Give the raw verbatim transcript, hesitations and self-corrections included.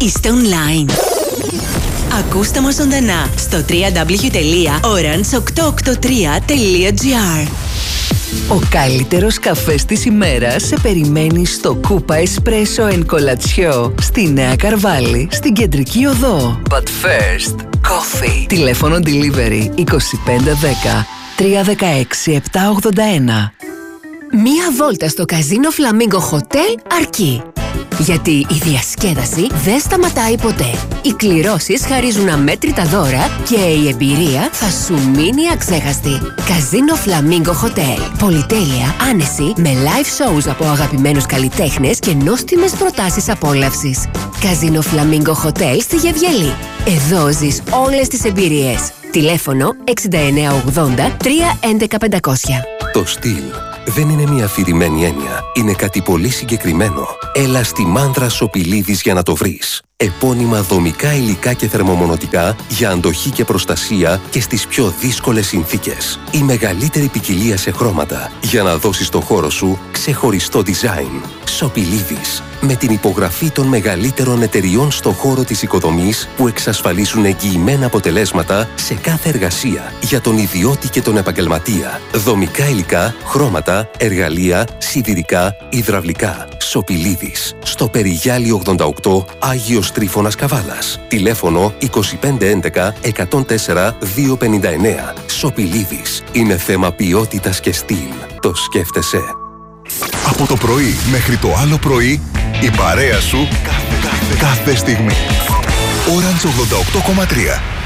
είστε online. Ακούστε μας ζωντανά στο double-u double-u double-u τελεία orange οκτακόσια ογδόντα τρία τελεία gr. Ο καλύτερος καφές της ημέρας σε περιμένει στο Κούπα Εσπρέσο εν Κολατσιό στη Νέα Καρβάλη, στην Κεντρική Οδό. But first, coffee. Τηλέφωνο delivery είκοσι πέντε δέκα τρία δεκαέξι επτά ογδόντα ένα. Μία βόλτα στο Καζίνο Φλαμίγκο Χοτέλ αρκεί. Γιατί η διασκέδαση δεν σταματάει ποτέ. Οι κληρώσεις χαρίζουν αμέτρητα δώρα και η εμπειρία θα σου μείνει αξέχαστη. Καζίνο Φλαμίγκο Χοτέλ. Πολυτέλεια, άνεση, με live shows από αγαπημένους καλλιτέχνες και νόστιμες προτάσεις απόλαυσης. Καζίνο Φλαμίγκο Χοτέλ στη Γεβγελή. Εδώ ζεις όλες τις εμπειρίες. Τηλέφωνο έξι εννιά ογδόντα τρία έντεκα πεντακόσια. Το στυλ δεν είναι μια αφηρημένη έννοια. Είναι κάτι πολύ συγκεκριμένο. Έλα στη Μάνδρα Σοπηλίδης για να το βρεις. Επώνυμα δομικά υλικά και θερμομονωτικά για αντοχή και προστασία και στις πιο δύσκολες συνθήκες. Η μεγαλύτερη ποικιλία σε χρώματα για να δώσεις στο χώρο σου ξεχωριστό design. Σοπηλίδης. Με την υπογραφή των μεγαλύτερων εταιριών στο χώρο της οικοδομής που εξασφαλίσουν εγγυημένα αποτελέσματα σε κάθε εργασία για τον ιδιώτη και τον επαγγελματία. Δομικά υλικά, χρώματα, εργαλεία, σιδηρικά, υδραυλικά. Σοπηλίδης. Στο Περιγιάλι ογδόντα οκτώ, Άγιος Τρίφωνας Καβάλας. Τηλέφωνο είκοσι πέντε έντεκα εκατόν τέσσερα διακόσια πενήντα εννέα. Σοπηλίδης. Είναι θέμα ποιότητας και στυλ. Το σκέφτεσαι. Από το πρωί μέχρι το άλλο πρωί, η παρέα σου κάθε, κάθε, κάθε στιγμή. Orange ογδόντα οκτώ κόμμα τρία.